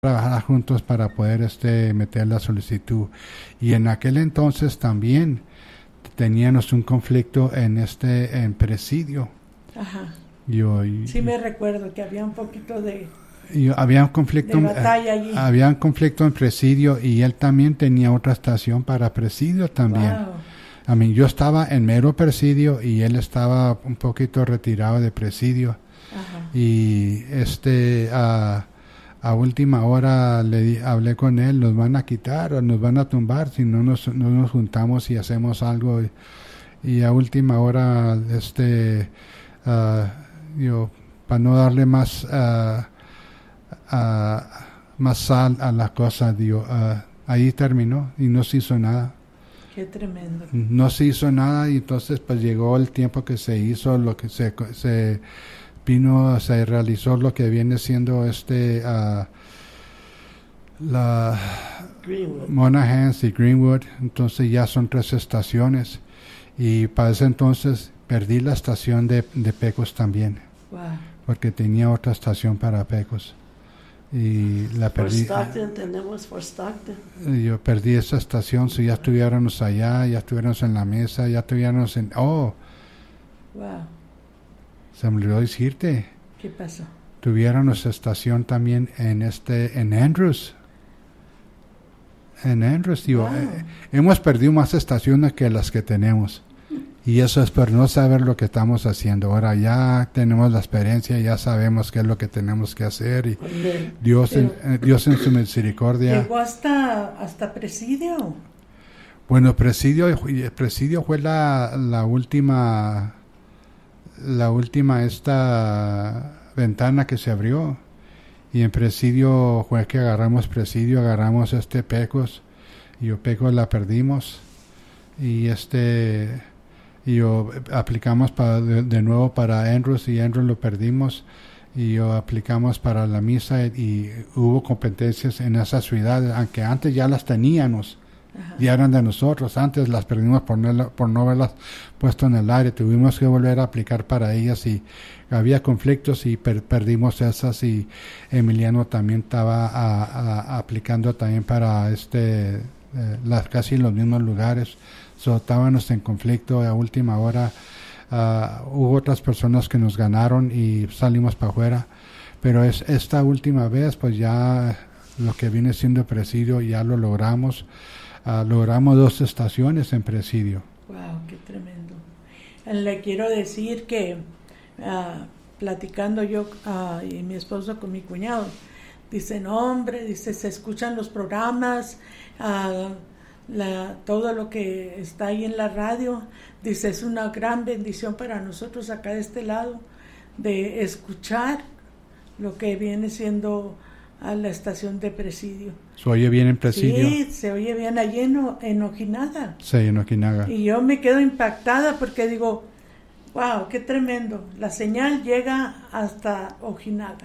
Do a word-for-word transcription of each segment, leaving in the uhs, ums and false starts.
trabajar juntos para poder este meter la solicitud. Y en aquel entonces también teníamos un conflicto en este en presidio. Ajá. Yo, y, sí me recuerdo que había un poquito de, yo, había un conflicto de batalla allí. Eh, había un conflicto en presidio y él también tenía otra estación para presidio también. Wow. I mean, yo estaba en mero presidio y él estaba un poquito retirado de presidio. Ajá. Y este uh, a última hora le di, hablé con él, nos van a quitar o nos van a tumbar si no nos, no nos juntamos y hacemos algo. Y, y a última hora, este, uh, yo, para no darle más, uh, uh, más sal a la cosa, digo, uh, ahí terminó y no se hizo nada. Qué tremendo. No se hizo nada y entonces pues llegó el tiempo que se hizo, lo que se... se vino, se realizó lo que viene siendo este uh, la Greenwood. Monahans y Greenwood, entonces ya son tres estaciones y para ese entonces perdí la estación de, de Pecos también. Wow. Porque tenía otra estación para Pecos y la perdí. For Stockton, tenemos for Stockton. Yo perdí esa estación, si ya estuviéramos allá, ya estuviéramos en la mesa, ya estuviéramos en... Oh, wow. Se me olvidó decirte. ¿Qué pasó? Tuviéramos estación también en este en Andrews. En Andrews, digo, Wow. eh, hemos perdido más estaciones que las que tenemos. Y eso es por no saber lo que estamos haciendo. Ahora ya tenemos la experiencia, ya sabemos qué es lo que tenemos que hacer. Y Amén. Dios, en, eh, Dios en su misericordia. Llegó hasta, hasta Presidio. Bueno, Presidio, Presidio fue la, la última... la última esta ventana que se abrió y en Presidio fue que agarramos Presidio, agarramos este Pecos y yo Pecos la perdimos y este y yo aplicamos para de, de nuevo para Andrews y Andrews lo perdimos y yo aplicamos para la misa y, y hubo competencias en esas ciudades, aunque antes ya las teníamos. Ajá. Ya eran de nosotros, antes las perdimos por no, por no haberlas puesto en el aire, tuvimos que volver a aplicar para ellas y había conflictos y per, perdimos esas y Emiliano también estaba a, a, aplicando también para este eh, las, casi en los mismos lugares, so, estábamos en conflicto a última hora, uh, hubo otras personas que nos ganaron y salimos para afuera, pero es esta última vez pues ya lo que viene siendo Presidio ya lo logramos. Uh, logramos dos estaciones en Presidio. Wow, qué tremendo. Le quiero decir que uh, platicando yo uh, y mi esposo con mi cuñado, dicen, hombre, dice, se escuchan los programas, uh, la, todo lo que está ahí en la radio, dice, es una gran bendición para nosotros acá de este lado, de escuchar lo que viene siendo a la estación de Presidio. ¿Se oye bien en Presidio? Sí, se oye bien allí en, en Ojinaga. Sí, en Ojinaga. Y yo me quedo impactada porque digo, wow, qué tremendo. La señal llega hasta Ojinaga.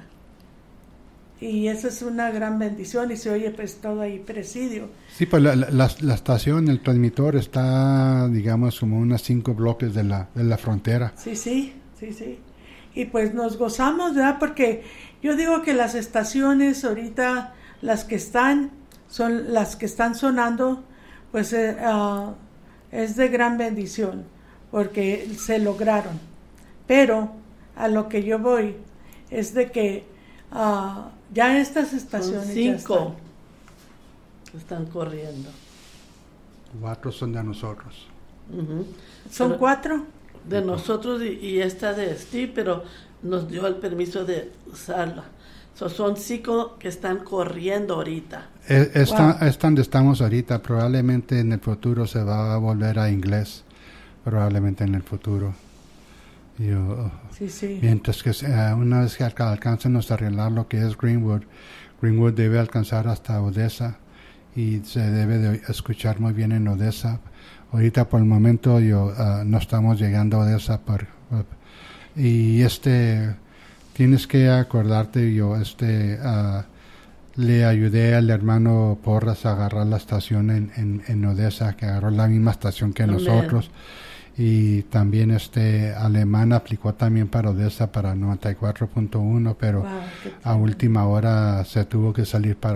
Y eso es una gran bendición y se oye pues todo ahí Presidio. Sí, pues la, la, la estación, el transmisor está, digamos, como unos cinco bloques de la, de la frontera. Sí, sí, sí, sí. Y pues nos gozamos, ¿verdad? Porque yo digo que las estaciones ahorita, las que están, son las que están sonando, pues eh, uh, es de gran bendición, porque se lograron. Pero a lo que yo voy es de que uh, ya estas estaciones son cinco ya están. están corriendo. Cuatro son de nosotros. Uh-huh. ¿Son pero, cuatro? De nosotros y, y esta de Steve, pero nos dio el permiso de usarla. So, son cinco que están corriendo ahorita. Es, es, Wow. tan, es donde estamos ahorita. Probablemente en el futuro se va a volver a inglés. Probablemente en el futuro. Yo, Sí, sí. mientras que uh, una vez que alcancemos a arreglar lo que es Greenwood, Greenwood debe alcanzar hasta Odessa y se debe de escuchar muy bien en Odessa. Ahorita por el momento yo uh, no estamos llegando a Odessa por, uh, y este tienes que acordarte yo este uh, le ayudé al hermano Porras a agarrar la estación en, en, en Odessa, que agarró la misma estación que Amén. nosotros y también este Alemán aplicó también para Odessa para noventa y cuatro punto uno, pero Wow, qué a última hora se tuvo que salir para